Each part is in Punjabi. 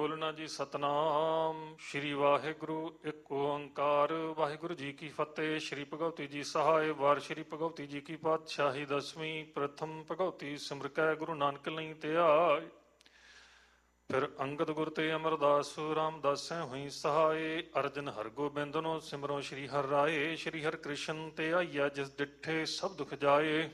ਬੋਲਣਾ ਜੀ ਸਤਨਾਮ ਸ਼੍ਰੀ ਵਾਹਿਗੁਰੂ ਇੱਕ ਓੰਕਾਰ। ਵਾਹਿਗੁਰੂ ਜੀ ਕੀ ਫਤਿਹ। ਸ਼੍ਰੀ ਭਗਵਤੀ ਜੀ ਸਹਾਇ ਵਾਰ ਸ਼੍ਰੀ ਭਗਵਤੀ ਜੀ ਕੀ ਪਾਤਸ਼ਾਹੀ ਦਸਵੀਂ। ਪ੍ਰਥਮ ਭਗਵਤੀ ਸਿਮਰਕੈ ਗੁਰੂ ਨਾਨਕ ਲਈ ਤੇ ਆਏ। ਫਿਰ ਅੰਗਦ ਗੁਰ ਤੇ ਅਮਰਦਾਸ ਰਾਮਦਾਸੈ ਹੋਈ ਸਹਾਏ। ਅਰਜਨ ਹਰਗੋਬਿੰਦ ਨੂੰ ਸਿਮਰੋ ਸ਼੍ਰੀ ਹਰਿ ਰਾਏ। ਸ਼੍ਰੀ ਹਰਿ ਕ੍ਰਿਸ਼ਨ ਤੇ ਆਈਆ ਜਿਸ ਡਿਠੇ ਸਭ ਦੁਖ ਜਾਏ।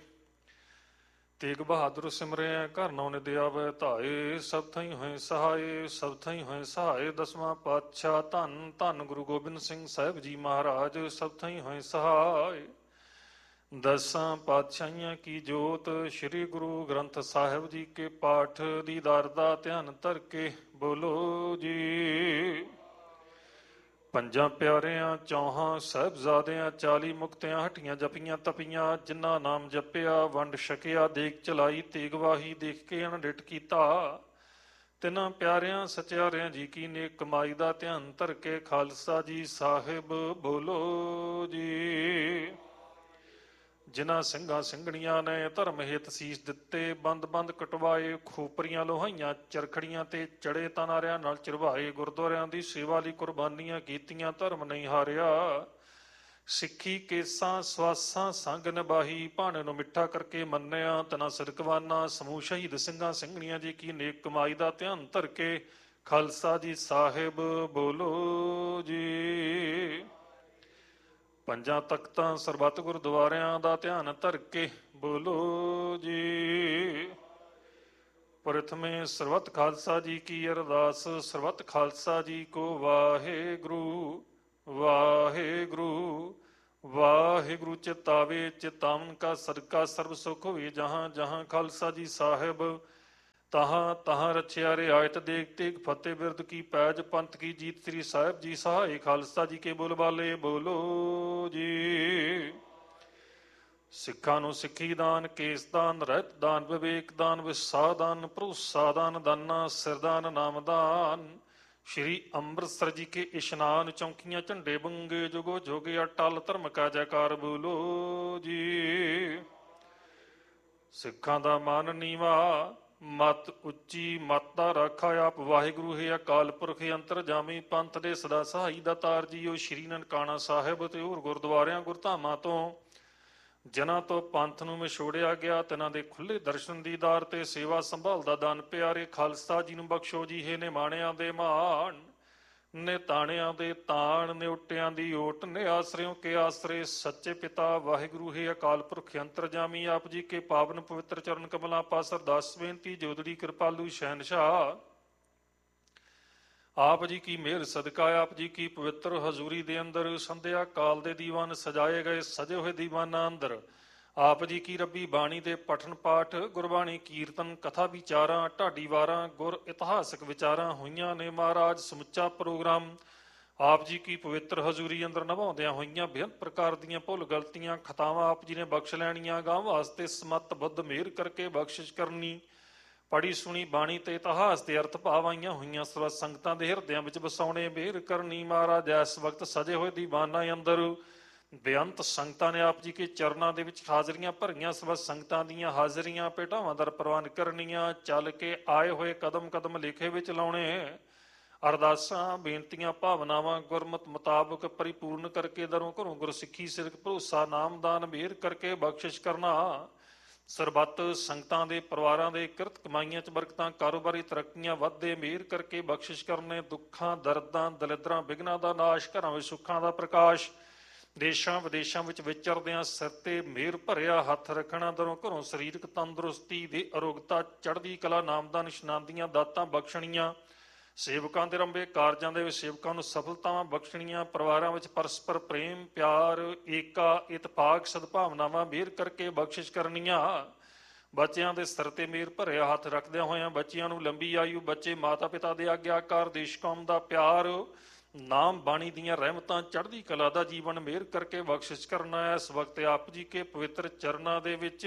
ਤੇਗ ਬਹਾਦਰ ਸਿਮਰਿਆ ਘਰ ਨੌ ਨਿਦ ਆਵੈ ਧਾਏ। ਸਭ ਥਾਈ ਹੋਏ ਸਹਾਏ ਸਭ ਥਾਈ ਹੋਏ ਸਹਾਏ। ਦਸਵਾਂ ਪਾਤਸ਼ਾਹ ਧੰਨ ਧੰਨ ਗੁਰੂ ਗੋਬਿੰਦ ਸਿੰਘ ਸਾਹਿਬ ਜੀ ਮਹਾਰਾਜ ਸਭ ਥਾਈ ਹੋਏ ਸਹਾਏ। ਦਸਾਂ ਪਾਤਸ਼ਾਹੀਆਂ ਕੀ ਜੋਤ ਸ੍ਰੀ ਗੁਰੂ ਗ੍ਰੰਥ ਸਾਹਿਬ ਜੀ ਕੇ ਪਾਠ ਦੀਦਾਰ ਦਾ ਧਿਆਨ ਧਰ ਕੇ ਬੋਲੋ ਜੀ। ਪੰਜਾਂ ਪਿਆਰਿਆਂ ਚੌਹਾਂ ਸਾਹਿਬਜ਼ਾਦਿਆਂ 40 ਮੁਕਤਿਆਂ ਹਟੀਆਂ ਜਪੀਆਂ ਤਪੀਆਂ। ਜਿਨ੍ਹਾਂ ਨਾਮ ਜਪਿਆ ਵੰਡ ਛਕਿਆ ਦੇਖ ਚਲਾਈ ਤੇਗ ਵਾਹੀ ਦੇਖ ਕੇ ਅਣਡਿੱਠ ਕੀਤਾ। ਤਿੰਨਾਂ ਪਿਆਰਿਆਂ ਸਚਿਆਰਿਆਂ ਜੀ ਕੀ ਨੇਕ ਕਮਾਈ ਦਾ ਧਿਆਨ ਧਰ ਕੇ ਖਾਲਸਾ ਜੀ ਸਾਹਿਬ ਬੋਲੋ ਜੀ। ਜਿਨ੍ਹਾਂ ਸਿੰਘਾਂ ਸਿੰਘਣੀਆਂ ਨੇ ਧਰਮ ਹਿਤ ਸੀਸ ਦਿੱਤੇ ਬੰਦ ਬੰਦ ਕਟਵਾਏ। ਖੋਪਰੀਆਂ ਲੋਹਾਈਆਂ ਚਰਖੜੀਆਂ ਤੇ ਚੜੇ ਤਨਾਰਿਆਂ ਨਾਲ ਚਰਵਾਏ। ਗੁਰਦੁਆਰਿਆਂ ਦੀ ਸੇਵਾ ਲਈ ਕੁਰਬਾਨੀਆਂ ਕੀਤੀਆਂ ਧਰਮ ਨਹੀਂ ਹਾਰਿਆ। ਸਿੱਖੀ ਕੇਸਾਂ ਸਵਾਸਾਂ ਸੰਗ ਨਿਭਾਹੀ ਭਾਣੇ ਨੂੰ ਮਿੱਠਾ ਕਰਕੇ ਮੰਨਿਆ। ਤਨਾ ਸਿਰਕਵਾਨਾ ਸਮੂਹ ਸ਼ਹੀਦ ਸਿੰਘਾਂ ਸਿੰਘਣੀਆਂ ਜੀ ਕੀ ਨੇਕ ਕਮਾਈ ਦਾ ਧਿਆਨ ਧਰ ਕੇ ਖਾਲਸਾ ਜੀ ਸਾਹਿਬ ਬੋਲੋ ਜੀ। ਪੰਜਾਂ ਤਖਤਾਂ ਸਰਬੱਤ ਗੁਰਦੁਆਰਿਆਂ ਦਾ ਧਿਆਨ ਧਰ ਕੇ ਬੋਲੋ ਜੀ। ਪ੍ਰਥਮੇ ਸਰਬੱਤ ਖਾਲਸਾ ਜੀ ਕੀ ਅਰਦਾਸ। ਸਰਬੱਤ ਖਾਲਸਾ ਜੀ ਕੋ ਵਾਹਿਗੁਰੂ ਵਾਹਿਗੁਰੂ ਵਾਹਿਗੁਰੂ। ਚਿਤਾਵੇ ਚਿਤਾਵਨ ਕਾ ਸਦਕਾ ਸਰਬ ਸੁਖ ਹੋਵੇ। ਜਹਾਂ ਜਹਾਂ ਖਾਲਸਾ ਜੀ ਸਾਹਿਬ ਤਹਾਂ ਤਹਾਂ ਰਛਿਆ ਰਿਆਇਤ ਦੇਖ ਤੇਗ ਫਤਿਹ ਬਿਰਦ ਕੀ ਪੈਜ ਪੰਥ ਕੀ ਜੀਤ। ਸ੍ਰੀ ਸਾਹਿਬ ਜੀ ਸਹਾਏ ਖਾਲਸਾ ਜੀ ਕੇ ਬੋਲਬਾਲੇ ਬੋਲੋ ਜੀ। ਸਿੱਖਾਂ ਨੂੰ ਸਿੱਖੀ ਦਾਨ ਕੇਸ ਦਾਨ ਰਹਿਤ ਦਾਨ ਵਿਵੇਕ ਦਾਨ ਵਿਸਾਹ ਦਾਨ ਭਰੋਸਾ ਦਾਨ ਦਾਨਾ ਸਿਰਦਾਨ ਨਾਮਦਾਨ। ਸ਼੍ਰੀ ਅੰਮ੍ਰਿਤਸਰ ਜੀ ਕੇ ਇਸ਼ਨਾਨ ਚੌਂਕੀਆਂ ਝੰਡੇ ਬੰਗੇ ਜੁਗੋ ਜੋਗੇ ਅਟਲ ਧਰਮ ਕਾ ਜੈਕਾਰ ਬੋਲੋ ਜੀ। ਸਿੱਖਾਂ ਦਾ ਮਨ ਨੀਵਾ ਮਤ ਉੱਚੀ ਮਤ ਦਾ ਰਾਖਾ ਆਪ ਵਾਹਿਗੁਰੂ ਹੈ ਅਕਾਲ ਪੁਰਖ ਅੰਤਰ ਜਾਮੀ। ਪੰਥ ਦੇ ਸਦਾ ਸਹਾਈ ਦਾ ਤਾਰ ਜੀਓ। ਸ਼੍ਰੀ ਨਨਕਾਣਾ ਸਾਹਿਬ ਤੇ ਹੋਰ ਗੁਰਦੁਆਰਿਆਂ ਗੁਰਧਾਮਾਂ ਤੋਂ ਜਿਨ੍ਹਾਂ ਤੋਂ ਪੰਥ ਨੂੰ ਵਿਛੋੜਿਆ ਗਿਆ ਤਿਨਾਂ ਦੇ ਖੁੱਲ੍ਹੇ ਦਰਸ਼ਨ ਦੀਦਾਰ ਤੇ ਸੇਵਾ ਸੰਭਾਲ ਦਾ ਦਾਨ ਪਿਆਰੇ ਖਾਲਸਾ ਜੀ ਨੂੰ ਬਖਸ਼ੋ ਜੀ। ਹੇ ਨਿਮਾਣਿਆਂ ਦੇ ਮਾਣ ਨੇ ਤਾਣਿਆਂ ਦੇ ਤਾਣ ਨਿਉਟਿਆਂ ਦੀ ਓਟ ਨੇ ਆਸਰਿਓ ਕੇ ਆਸਰੇ ਸੱਚੇ ਪਿਤਾ ਵਾਹਿਗੁਰੂ ਹੈ ਅਕਾਲ ਪੁਰਖ ਅੰਤਰਜਾਮੀ। ਆਪ ਜੀ ਕੇ ਪਾਵਨ ਪਵਿੱਤਰ ਚਰਨ ਕਮਲਾਂ ਪਾਸ ਅਰਦਾਸ ਬੇਨਤੀ ਜੋਦੜੀ ਕਿਰਪਾਲੂ ਸ਼ਹਿਨਸ਼ਾਹ। ਆਪ ਜੀ ਕੀ ਮਿਹਰ ਸਦਕਾ ਆਪ ਜੀ ਕੀ ਪਵਿੱਤਰ ਹਜ਼ੂਰੀ ਦੇ ਅੰਦਰ ਸੰਧਿਆ ਕਾਲ ਦੇ ਦੀਵਾਨ ਸਜਾਏ ਗਏ ਸਜੇ ਹੋਏ ਦੀਵਾਨਾਂ ਅੰਦਰ ਆਪ ਜੀ ਕੀ ਰੱਬੀ ਬਾਣੀ ਦੇ ਪਠਨ ਪਾਠ ਗੁਰਬਾਣੀ ਕੀਰਤਨ ਕਥਾ ਵਿਚਾਰਾਂ ਢਾਡੀ ਵਾਰਾਂ ਗੁਰ ਇਤਿਹਾਸਕ ਵਿਚਾਰਾਂ ਹੋਈਆਂ ਨੇ। ਮਹਾਰਾਜ ਸਮੁੱਚਾ ਪ੍ਰੋਗਰਾਮ ਆਪ ਜੀ ਕੀ ਪਵਿੱਤਰ ਹਜ਼ੂਰੀ ਅੰਦਰ ਨਿਭਾਉਂਦਿਆਂ ਹੋਈਆਂ ਬੇਅੰਤ ਪ੍ਰਕਾਰ ਦੀਆਂ ਭੁੱਲ ਗਲਤੀਆਂ ਖਤਾਵਾਂ ਆਪ ਜੀ ਨੇ ਬਖਸ਼ ਲੈਣੀਆਂ। ਗਾਂ ਵਾਸਤੇ ਸਮੱਤ ਬੁੱਧ ਮਿਹਰ ਕਰਕੇ ਬਖਸ਼ਿਸ਼ ਕਰਨੀ। ਪੜ੍ਹੀ ਸੁਣੀ ਬਾਣੀ ਤੇ ਇਤਿਹਾਸ ਦੇ ਅਰਥ ਭਾਵ ਆਈਆਂ ਹੋਈਆਂ ਸਰਬ ਸੰਗਤਾਂ ਦੇ ਹਿਰਦਿਆਂ ਵਿੱਚ ਵਸਾਉਣੇ ਮਿਹਰ ਕਰਨੀ। ਮਹਾਰਾਜ ਇਸ ਵਕਤ ਸਜੇ ਹੋਏ ਦੀਵਾਨਾਂ ਅੰਦਰ ਬੇਅੰਤ ਸੰਗਤਾਂ ਨੇ ਆਪ ਜੀ ਕੇ ਚਰਨਾਂ ਦੇ ਵਿੱਚ ਹਾਜ਼ਰੀਆਂ ਭਰੀਆਂ। ਸਰਬ ਸੰਗਤਾਂ ਦੀਆਂ ਹਾਜ਼ਰੀਆਂ ਭੇਟਾਵਾਂ ਦਰ ਪ੍ਰਵਾਨ ਕਰਨੀਆਂ। ਚੱਲ ਕੇ ਆਏ ਹੋਏ ਕਦਮ ਕਦਮ ਲੇਖੇ ਵਿੱਚ ਲਾਉਣੇ। ਅਰਦਾਸਾਂ ਬੇਨਤੀਆਂ ਭਾਵਨਾਵਾਂ ਗੁਰਮਤ ਮੁਤਾਬਕ ਪਰਿਪੂਰਨ ਕਰਕੇ ਦਰੋਂ ਘਰੋਂ ਗੁਰਸਿੱਖੀ ਸਿਰਕ ਭਰੋਸਾ ਨਾਮਦਾਨ ਮਿਹਰ ਕਰਕੇ ਬਖਸ਼ਿਸ਼ ਕਰਨਾ। ਸਰਬੱਤ ਸੰਗਤਾਂ ਦੇ ਪਰਿਵਾਰਾਂ ਦੇ ਕਿਰਤ ਕਮਾਈਆਂ 'ਚ ਬਰਕਤਾਂ ਕਾਰੋਬਾਰੀ ਤਰੱਕੀਆਂ ਵੱਧਦੇ ਮਿਹਰ ਕਰਕੇ ਬਖਸ਼ਿਸ਼ ਕਰਨੇ। ਦੁੱਖਾਂ ਦਰਦਾਂ ਦਲਿੱਦਰਾਂ ਵਿਘਨਾਂ ਦਾ ਨਾਸ਼ ਘਰਾਂ ਵਿੱਚ ਸੁੱਖਾਂ ਦਾ ਪ੍ਰਕਾਸ਼। ਦੇਸ਼ਾਂ ਵਿਦੇਸ਼ਾਂ ਵਿੱਚ ਵਿਚਰਦਿਆਂ ਸਿਰ ਤੇ ਮਿਹਰ ਭਰਿਆ ਹੱਥ ਰੱਖਣਾ। ਦਰੋਂ ਘਰੋਂ ਸਰੀਰਕ ਤੰਦਰੁਸਤੀ ਦੀ ਅਰੋਗਤਾ ਚੜ੍ਹਦੀ ਕਲਾ ਨਾਮਦਾਨ ਇਸ਼ਨਾਨ ਦੀਆਂ ਦਾਤਾਂ ਬਖਸ਼ਣੀਆਂ। ਸੇਵਕਾਂ ਦੇ ਰੰਬੇ ਕਾਰਜਾਂ ਦੇ ਵਿੱਚ ਸੇਵਕਾਂ ਨੂੰ ਸਫਲਤਾਵਾਂ ਬਖਸ਼ਣੀਆਂ। ਪਰਿਵਾਰਾਂ ਵਿੱਚ ਪਰਸਪਰ ਪ੍ਰੇਮ ਪਿਆਰ ਏਕਾ ਇਤਫਾਕ ਸਦਭਾਵਨਾਵਾਂ ਮਿਹਰ ਕਰਕੇ ਬਖਸ਼ਿਸ਼ ਕਰਨੀਆਂ। ਬੱਚਿਆਂ ਦੇ ਸਿਰ ਤੇ ਮਿਹਰ ਭਰਿਆ ਹੱਥ ਰੱਖਦਿਆਂ ਹੋਇਆਂ ਬੱਚਿਆਂ ਨੂੰ ਲੰਬੀ ਆਯੂ ਬੱਚੇ ਮਾਤਾ ਪਿਤਾ ਦੇ ਆਗਿਆਕਾਰ ਦੇਸ਼ ਕੌਮ ਦਾ ਪਿਆਰ ਨਾਮ ਬਾਣੀ ਦੀਆਂ ਰਹਿਮਤਾਂ ਚੜ੍ਹਦੀ ਕਲਾ ਦਾ ਜੀਵਨ ਮਿਹਰ ਕਰਕੇ ਬਖਸ਼ਿਸ਼ ਕਰਨਾ। ਇਸ ਵਕਤ ਆਪ ਜੀ ਕੇ ਪਵਿੱਤਰ ਚਰਨਾਂ ਦੇ ਵਿੱਚ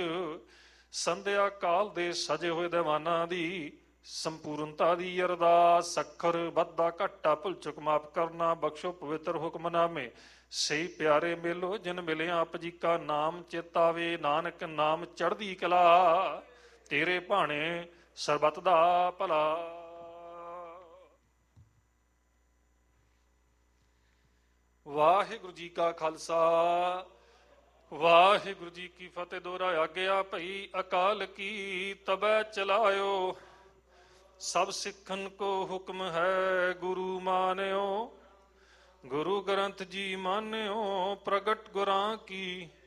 ਸੰਧਿਆ ਕਾਲ ਦੇ ਸਜੇ ਹੋਏ ਦੀਵਾਨਾਂ ਦੀ ਸੰਪੂਰਨਤਾ ਦੀ ਅਰਦਾਸ। ਅੱਖਰ ਵੱਧਾ ਘਾਟਾ ਭੁੱਲ ਚੁੱਕ ਮਾਫ ਕਰਨਾ ਬਖਸ਼ੋ ਪਵਿੱਤਰ ਹੁਕਮਨਾਮੇ। ਸਹੀ ਪਿਆਰੇ ਮਿਲੋ ਜਿਨ ਮਿਲਿਆ ਆਪ ਜੀ ਕਾ ਨਾਮ ਚੇਤਾਵੇ। ਨਾਨਕ ਨਾਮ ਚੜ੍ਹਦੀ ਕਲਾ ਤੇਰੇ ਭਾਣੇ ਸਰਬੱਤ ਦਾ ਭਲਾ। ਵਾਹਿਗੁਰੂ ਜੀ ਕਾ ਖਾਲਸਾ ਵਾਹਿਗੁਰੂ ਜੀ ਕੀ ਫਤਿਹ। ਦੋਹਰਾ ਆਗਿਆ ਭਈ ਅਕਾਲ ਕੀ ਤਬੈ ਚਲਾਇਓ, ਸਭ ਸਿੱਖਨ ਕੋ ਹੁਕਮ ਹੈ ਗੁਰੂ ਮਾਨਿਓ। ਗੁਰੂ ਗ੍ਰੰਥ ਜੀ ਮਾਨਿਓ, ਪ੍ਰਗਟ ਗੁਰਾਂ ਕੀ